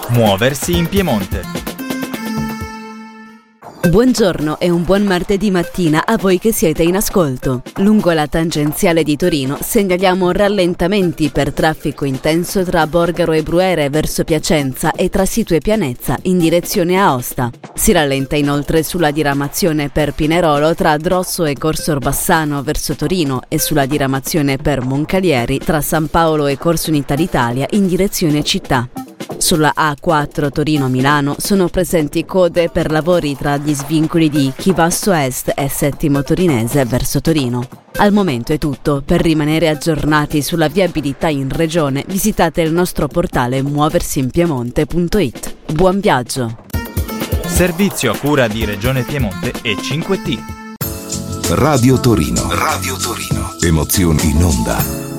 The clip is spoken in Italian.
Muoversi in Piemonte. Buongiorno e un buon martedì mattina a voi che siete in ascolto. Lungo la tangenziale di Torino segnaliamo rallentamenti per traffico intenso tra Borgaro e Bruere verso Piacenza e tra Situ e Pianezza in direzione Aosta. Si rallenta inoltre sulla diramazione per Pinerolo tra Drosso e Corso Orbassano verso Torino e sulla diramazione per Moncalieri tra San Paolo e Corso Unità d'Italia in direzione città. Sulla A4 Torino-Milano sono presenti code per lavori tra gli svincoli di Chivasso Est e Settimo Torinese verso Torino. Al momento è tutto. Per rimanere aggiornati sulla viabilità in regione visitate il nostro portale muoversinpiemonte.it. Buon viaggio! Servizio a cura di Regione Piemonte e 5T. Radio Torino. Radio Torino. Emozioni in onda.